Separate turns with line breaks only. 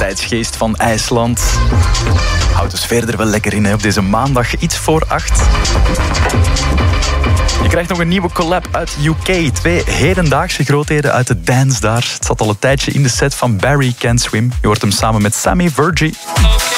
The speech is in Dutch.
tijdsgeest van IJsland. Houdt de sfeer er wel lekker in, hè, op deze maandag, iets voor 8. Je krijgt nog een nieuwe collab uit UK. 2 hedendaagse grootheden uit de dance daar. Het zat al een tijdje in de set van Barry Can't Swim. Je hoort hem samen met Sammy Virgie.